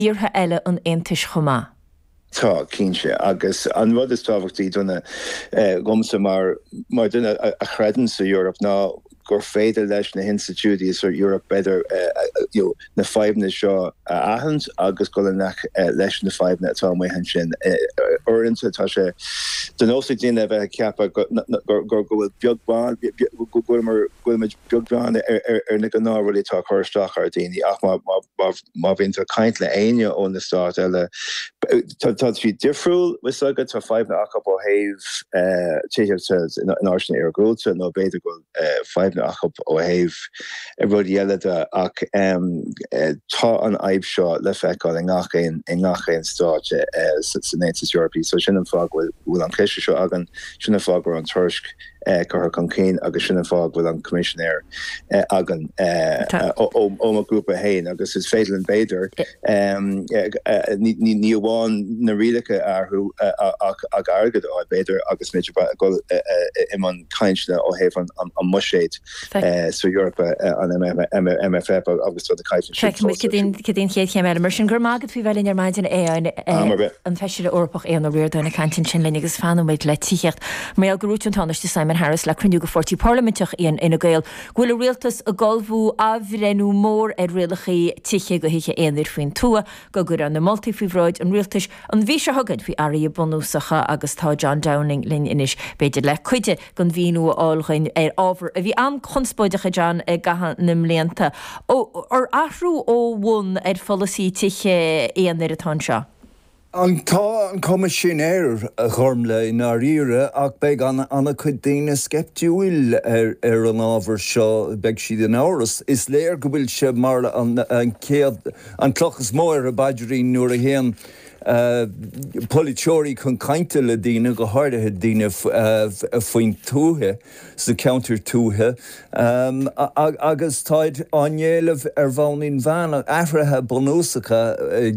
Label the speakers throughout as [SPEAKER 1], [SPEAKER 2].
[SPEAKER 1] Iartha eile an Aontais chomh.
[SPEAKER 2] Tá cínse agus an rud is táhachttaí duna gomsa mar duna a chredan sa Europe ná gur féidir leis na instituties or Europe beidir na feimhna seo ahand agus go nach leis na feimhna atá mé hen sin orintanta tá sé den nósa déine bheith ceappa gur bhfuil beagán gofuil beagán ar na gná ruí tá chuirteach ar daoine ach má bhíonn tá caint le aine ón na stát eile tá sí difriúil wis agad tá feimhna acha ó haimh tíirte in áisina ar gúilte nó beidir go feimhna achop ó haimh rudí eile ach tá an aibh seo le feicáil in ngach státe san Aontas Eorpaí, so sin an fág bhfuil an cléiste seo agan sin fág ar an tuirsk chur chun céin agus sin fág bhfuil an commissionéir agan ó a grúpa hain agus is féidir an beidir ní bháin na rialacha arthú ag agad á beidir agus méidir go imán caiinsne ó haimh an muséid so Europa an MFF agus the caiitin.
[SPEAKER 1] Cedín chéad chéim mar sin gur mágad fhí bhfuil ar maidin an feisiir orpach éon riordain na cantin sin lenne agus fanméid le tíocht mé grúin táiste Simon Harris le cruniú go fortí parlamentach íon ina gail. Bhfuil rialtas a golbhú a bhrenú mór ar rialachaí tiche go hiiche éonar faoin tua go gur an na multifihráid an rialtas an bhí se hagad fhí airí bonúsacha agus tá John Downing linn inis beidir le chuide gon bhíú áilchain ar ábhar a bhí am chunspóidecha John gahan na mléanta. Ar athrú ó bhún ar folasí tiche éonar atá seo?
[SPEAKER 3] Tá an comisinéir a chormle in áíre ach beag anna chud daine skeptiúil ar an ábhar seo beag siad an áras. Is léir go bhfuil se mar an céad an clochas mór a baidirín nuair a héan politeoirí chun cainte le daine go háirithe daine faoin túthe sa counter túthe agus táid anéalamh ar bhánaín bhean ahrathe bonúsacha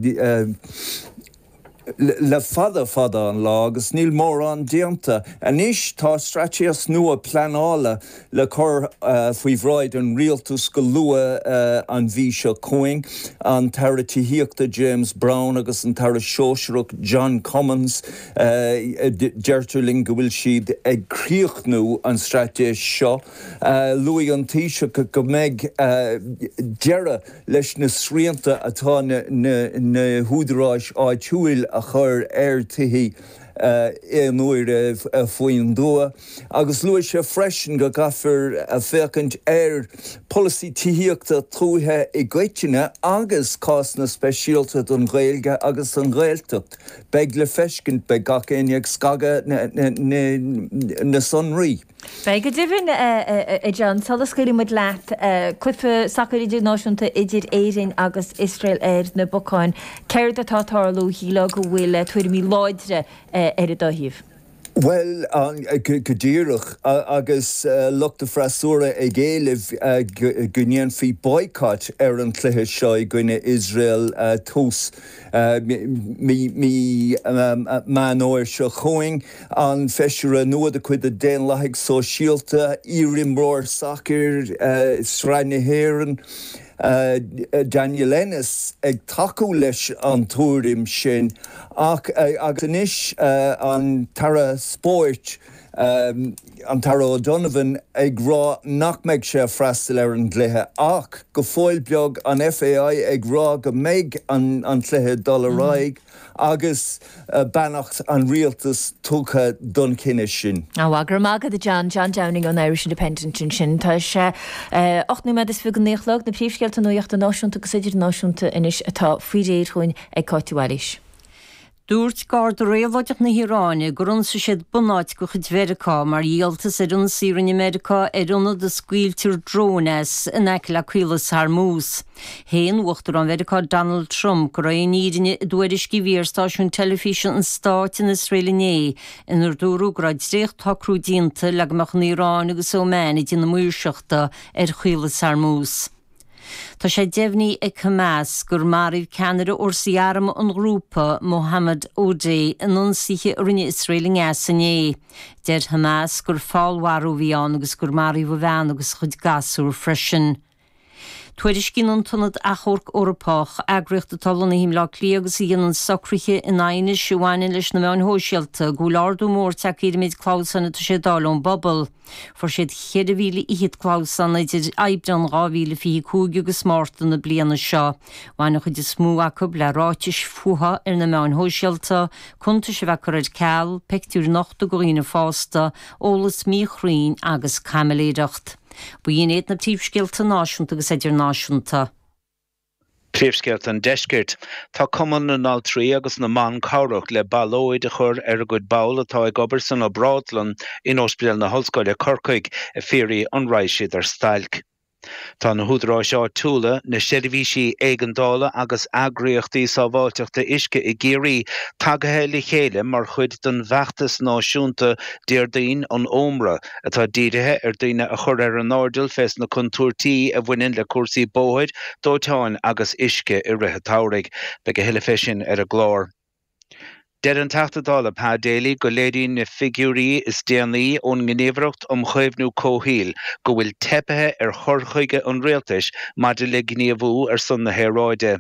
[SPEAKER 3] le fada an lá agus níl mór an dianta anis tá strateas nua planála le chur faoi bhráid an rialtas go lua an bhí seo coing an tara tííochta James Brown agus an tara seoisireach John Commons deirtarling go bhfuil siad ag críochnú an strateas seo luí an tíise go méid deire leis na srianta atá na húdaráis áitiúil a chur airtithí éonúir faoin dua agus luaid sé freisin go gafar a fécant policy tííochta trúthe i gcuiteine agus cásna speisialta don Ghaeilge agus an Ghaeltacht beag le feiscint beag gach éineag scaga na sonraí.
[SPEAKER 1] Beag go dibhinn John salascuirí muid leat cuife sacraíidir náisiúnta idir éirin agus Israel na Bocáin ceir atá tarlú híla go bhfuil tuairimí láidre ar a dóhíomh.
[SPEAKER 3] Well, go díirech agus lucht a freisúra ag éileh gníon fí boicot ar an cluiche seo i gcuine Israel tús mí man óir seo choing an feisiúra nuad a chuid a déan leigh sóisialta írimróir sacr sráine héireann Daniel Ennis ag taú leis an túrim sin ach agus inis an tara spóirt an tara O'Donovan ag rá nach meid sé freistal ar an gluthe ach go fóil beag an FAI ag rá go méid an cluthe dollaráig agus bannacht an rialtas tócha don cinine sin.
[SPEAKER 1] Agur mágad a John Downing an Irish Independent sin tá sé 8 me is fi an néchlog na príomhsceilta nuocht a náisiúnta go idir náisiúnta inis atá faoiréir chuin ag cáitiúáis.
[SPEAKER 4] Dúirt gard réalhaideach na Híráine gurúnsa siad bunáid go chud Mheiriceá mar díaltas ar an Síran Mheiriceá ar unad a scuiltir drónes in aice le cuilas Harmús. Héan uachtar an Mheiriceá Donald Trump go raon ídine dúiriscí bhíorstáisiún telefísin an Stát in Israeliné inar dúrú go raid dréocht tacrú dínta le goach na Irán agus Ómáid in na múirseachta ar cuilas Harmús. Tá sé deimhní ag Hamas gur maríomh Canada orsaíarm an grúpa Mohammed O'Day in ionsaithe rinne Israeli ngasané. Deir Hamas gur fáilharú bhí an agus gur maríomh bhean agus chud gasú freisin. Tuairis cinan tunnad achorc orpach agriocht a talna hím lá clíagus í an sacrithe in aine siúáine leis na meán hóisialta gúlárdú mór teac méid Klausanna tu sé dálón bobbal. For siad cheirhíle iad Klausanna idir aibran ráhíle fi cúgiúgus márta na bliana seo. Bhainach chud is smú acub le ráitis fuha na meán hóisialta, chunta se bhecurid ceall, pictúr nachta goína fásta, ólas míchrín agus cameléireacht. Buíon éad na tíbscéalta náisiúnta agus idir náisiúnta.
[SPEAKER 5] Príomhscéalt an deiscirt, tá cumann na nál trí agus na man cabhrach le ballóid a chur ar a gcuid bail atá ag obair san ó Bradlan in ospidéal na hOllscoile Corcaigh a fíorí an raidh ar stailc. Tá na húdrá seo túla na seirbhísí éigeandála agus agriochtaí sábháilteachta isce i géirí tagathe le chéile mar chuid don bheachtas náisiúnta déardaoin an ómra atá dírithe ar daoine a chur ar an árdal fes na contúirtaí a bhaineann le cuasaí bóthid dóiteáin agus isce i rithhe táraigh be go heile fesin ar a glár. Der an tachtadala pa déli go léirí na figúrí is déanaí ón gníomhreacht chuimhnú cóhíl go bhfuil tepethe ar chorchuige an réaltais maidir le gníomhú ar son na héráide.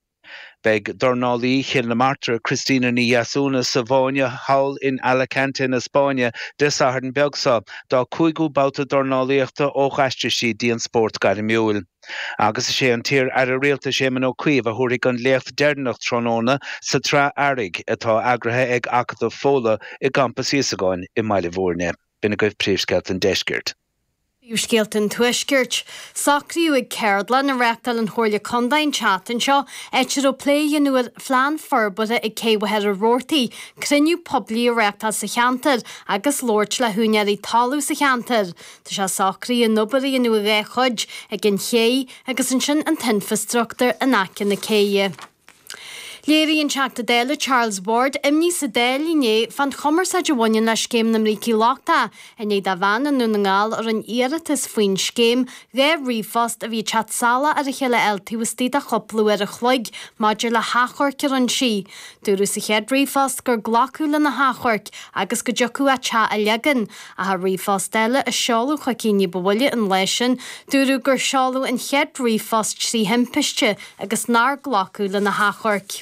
[SPEAKER 5] Beg dornálaí chin na martra Cristina ní Jasúna Savónia Haul in Alicante na Spáine de saharn beagsa dá cúigú bauta dornálaíochta ó chaiste si díon sport gar miúil. Agus sé an tír ar a réalta sé man ó cuimh a thuirigh an lécht deirnach tróna sa trá airigh atá agrathe ag acadh fóla i gampa síosagáin i Maile Mhórne. Bina goibh príomhscéalt an deiscirt.
[SPEAKER 6] Príomhscéalt an tuiscirt. Sacríú ag Cairdelan na reachtal an chóirle condain chatan seo éitir ó plé nuair phlean forbada ag céimhithe a rórtaí, criniú poblí a reachtal sa cheantar agus lóirt le húnearí talú sa cheantar. Tá sé sacrí an nubarí nu a ré chuid ag an ché agus an sin an tinfastruachtar an acin na céie. Léirí an teachta déile Charles Ward imní sa déile né fan chomar sa dehain leis céim na mrící láchta a né da bhana nu na ngáil ar an iarratas faoin scéim ré rifost a bhí chat sala ar a chéile eltíhastí a choplú ar a chloig maidir le hachorc ar an si. Dúrú sa chéad rifost gur glacú le na hachorc agus go deocú a tcha a legan a ha rifost déile a seáú chacíní bhile an leisin dúrú gur seáú an chéad rifost sí himpiiste agus nar glacú le na hachorc.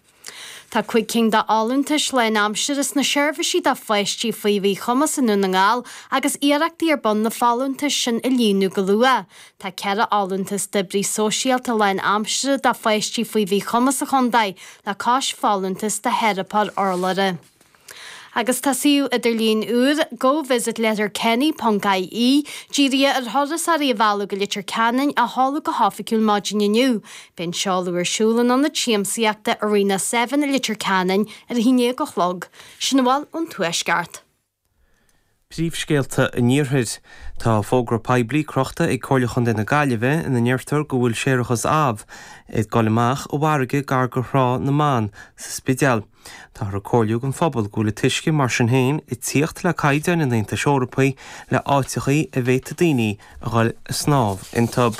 [SPEAKER 6] Tá chuig cin da álantais le amsir is na seirbhísí dá feistí faoi bhí chumas in na ngáil agus iarachtaí ar bon na fálantais sin i líonú go lua. Tá ceadh álantas de brí sóisialta le amsir dá feistí faoi bhí chumas a chundaid le cáis fálantas de herapar orlare. Agus tasíú idir líon úr go visit letter Kenny.ie díria ar thoras ar í bhhealú go litir canin a hála go hafaiciúil máidinniu. Ben seáú ar siúlan an na tíamsaíachta Arena 7 a litir canin ar híine go chlog. Sin bhil an tuaisceart.
[SPEAKER 7] Príomhscéalta a níorthaid tá fógra peblií crochta ag cóirlechon na gaiileheh ina neirtar go bhfuil séireachas ábh ag goileach ó bharige gar go rá na man sa spideal. Tá ar cóirliú an phobal go le tuisce mar sin héin i tíocht le caiidean in Aontas Eorpaí le áitichaí a bhéta daoine a gháil snámh in tub.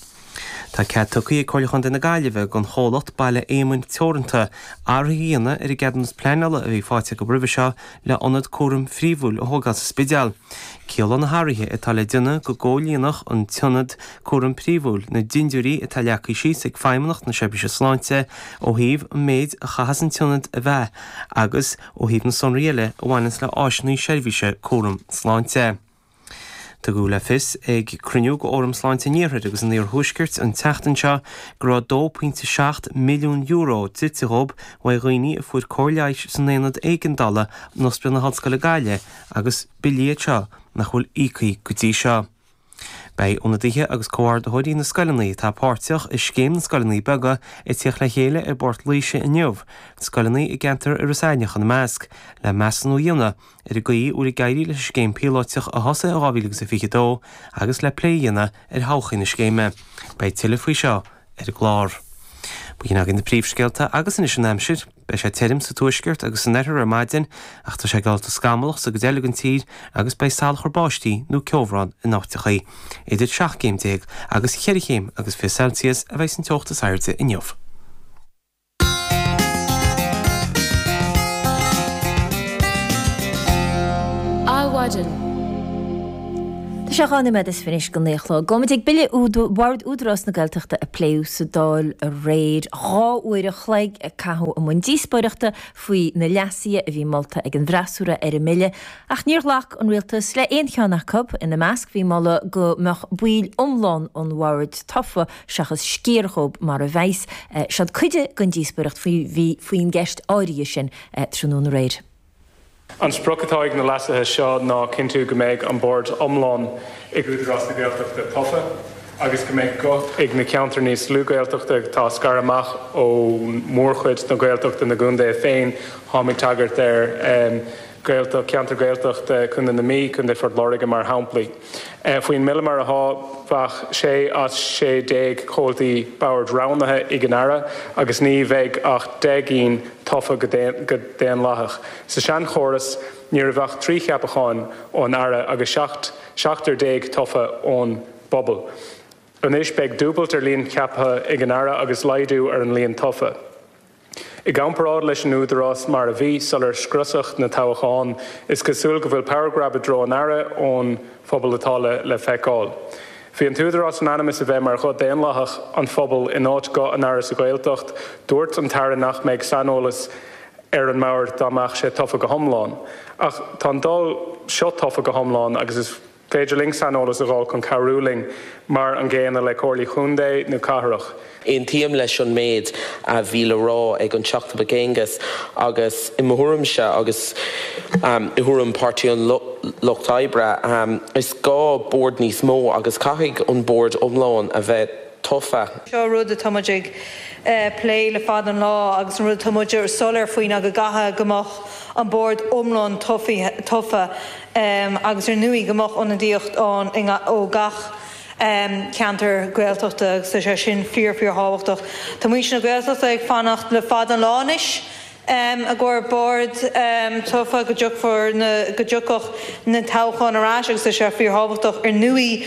[SPEAKER 7] Tá ceadtuchaí ag cóirlechon na gaiileheh gon chólacht baile éimeann teoranta ar dhéana ar i gceadannas pleanala a bhí fáite go bribh seo le ionad cuaram phríomhúil ó thógáil sa spideal. Cialan na háirithe atá le duine go ggóilíonach an tionad cuaram phríomhúil na dindiúirí atá leacaí síos ag feimimeach na sebhíse sláinte ó thaobh an méid a chahas an tionad a bheith agus ó thaobh na sonréile ó bhhaineas le áisnaí seirbhíse cuaram sláinte. Tá go le fis ag cruniú go orm sláinte níorthaid agus an níor thuiscirt an teachtain seo gur 2.7 milliún euro titterob wa roiní a fuair cóirleis san éanad éigeandala an ospidéal na hOllscoile Gaile agus biliad seo nach bhfuil ícaí go dtí seo. Bei ónadíthe agus cóir do thuirí na scoilinaí tá páirteach is céim na scoilinaí bega i tíoch le chéile ar bord líise in neamh. Scoilinaí i gceantar ar rasáineach an measc le measan ó dhéana ar i gaí úr i gaiirí leis céim píláiteach a thosa a rábhílagus a fichidó agus le pléíana ar háchaí na scéime. Bei tiile faoi seo ar a glár. Buíon agin na príomhscéalta agus in is an amsir, be sé téirim sa tuaisceart agus san nethar ar maidin ach tá sé gáilta scamalach sa go déalagan tír agus bei sáil chorbáistí nó ceomhrán in áitichaí. Idir 7 céim agus 4 céim agus 5 Celsius a bheith san teochtas airde in neamh.
[SPEAKER 8] Áhaidan. Tá
[SPEAKER 1] Seána me is finis go néchlá. Gomid ag bille bhard údras na gailteachta a pléú sa dáil a réid háúir a chleig a cathú a mun díspóireachta faoi na lesaí a bhí molta ag an bhreasúra ar a mille. Ach níor lech an rialtas le aon cheannach cub ina measc bhí mala go meach buil omláin an bhard tofa seachas scéarchob mar a bheis sead chuide gon díspóireacht faoin gceist áirí sin trúnún réid.
[SPEAKER 8] An sprockatáig na lasathe seo ná cinntiú go méid an board omláin ag údarás na Gaeltachta tofa, agus go méid go ag na ceantar níos lú Gaeltachta tá scaramach ó mórchuid na Gaeltachta na gúnda féin hámid tagart ceantar Gaeltachta chun na mí chun de fort láige mar hampla. Faoin millimar a bhach sé as sé déag chomhaltaí bord ránathe i gnára agus ní bheith ach degín tofa go déan láthach. Sa sean chóras níor bheith trí cheapacháin ón ara agus seachtar déag tofa ón bobbal. An is beag dúbalt ar líon ceaptha i gnára agus leidú ar an líon tofa. I gamparád leis an údarás mar a bhí sular scrusach na tábhacháin is cosúil go bhfuil paragrab a dro an ara ón phobal atá le feicáil. Bhí an túdarás anonymous a bheith mar chud déan láthach an phobal in áit go an ara sa Gaeltacht dúirt an tara nach méid sanolalas ar an mabhar dámach sé tofa go thomláin. Ach tá dul seo tofa go thomláin agus is féidir ling sanolalas a gháil chun carúling mar an ggéanna le cóirlaí chúndé nó cathrach.
[SPEAKER 9] Ein tíam leis an méid a bhí le rá ag an teachta bagéngas agus i mthuaimse agus i thuaim páirtíún Locht Oibre is gá board níos mó agus caiigh an board omláin a bheith tofa.
[SPEAKER 10] Seo rud a tomaigh plé le fad an lá agus rud tomaigh solar faoin a go gatha gomach an board omláin tofa agus nui gomach an díocht an ó gach ceantar Gaeltachta sa sé sin fíor hábhachtach. Tá muo sin na Gaeltachta ag fannacht le fad an lánis a ggur board tofa go dúchach na táchán arás agus sa sé fíor hábhachtach ar nui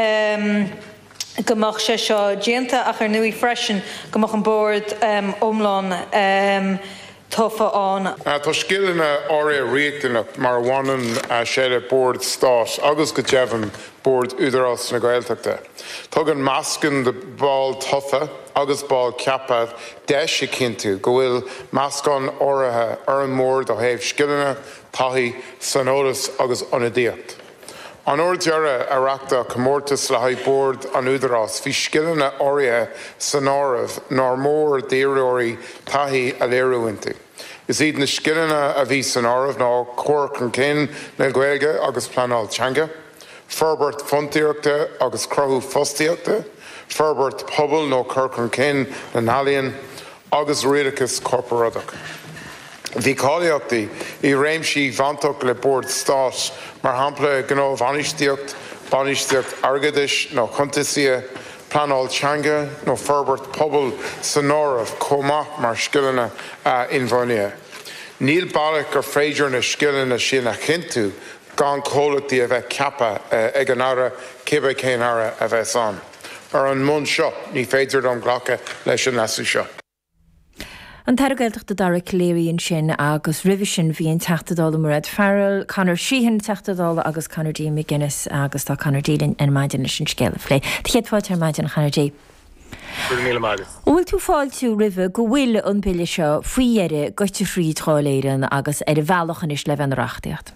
[SPEAKER 10] gomach sé seo déanta ach ar nui freisin gomach an board omláin tofa an.
[SPEAKER 11] Tá skillna ára réachtainna mar bhaineann sé le board stát agus go deimhin board údarás na Gaeltachta. Tugann meascann de ball tofa agus ball ceapad deis cinntiú go bhfuil meascán áirithe ar an mór do thaobh skillna taithí sanolalas agus ionadaíocht. An ordeara a reachta comórtas le haid board an údarás bhí skillna áirithe san áirimh ná mór d'éireoirí taithí a léiriúintí. Is iad na skillna a bhí san áirimh ná Corc an Cinn na Gaeilge agus Pleanáil Teanga, Ferbert Fontíochta agus Crothú Fostiíochta, Ferbert Pobal nó Corc an Cinn na Nalaíon agus Riadachas Corporadach. Bhí cáilíochtaí I réimsí bhaintach le board stát mar hampla gná banistíocht argadis nó chuntasaí Pleanáil Teanga nó Ferbert Pobal san áirimh comach mar skillna in Bhaine. Níl bailach gur féidir na skillna sin a chintú gan cólachtaí a bheith ceapa ag an ara cibé cén ara a bheith san. Ar an mún seo ní féidir an ghlacha leis an lasú seo.
[SPEAKER 1] An targailteachta dara léiríonn sin agus rivision bhíon teachtadála marad Farrell, Conor Sheehan teachtadála agus Conor D. McGuinness agus tá Conor D. in maidin sin scéala lé. Chéadfáid ar maidin Conor D. Bhfuil tú fáil tú rih go bhfuil an bille seo faoiarre goite frí tráiléireann agus ar a bhealachan is le bhean reachtaíocht.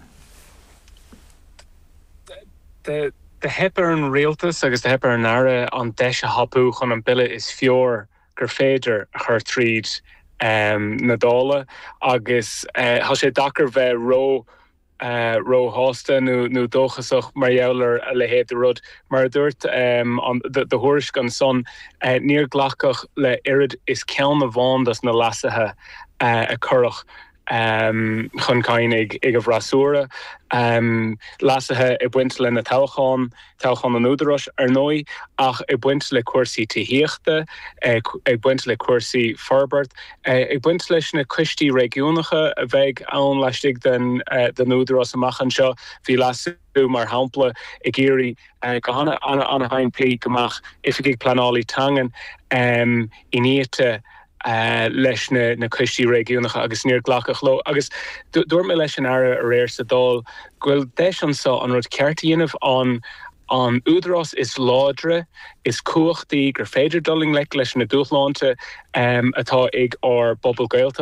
[SPEAKER 8] De hepar an réaltas agus de hepar an ara an deis a hapú chun an bille is fior gur féidir a chur tríd na dála agus há sé dachar bheith ró hásta nó dóchasach mar jouler a le héad rud mar dúirt de thuairis gan son níor ghlachach le irid is ceann a bháin das na lasathe a churach chun caiinnig ag a bhrasúra lasathe I buint le na táchán an údarás ar nói ach I buint le cuasaí tíhíochta ag buint le cuasaí Ferbert ag buint leis na cuistí régiúnacha a bheith ann leistigh den údarás amachchan seo bhí lasú mar hampla ag géirí go hanna anna hain plí gomach ifigigh Pleanálaí Teangain iníte leis na cuistí régiúnacha agus níor ghlachach lo agus dúir me leis an ara a réir sa dál ghfuil deis an sa an rud ceartaíanamh an údarás is ládre, is cuachtaí gur féidir dulling leis na dúchláinte atá ag ar bobbal gailta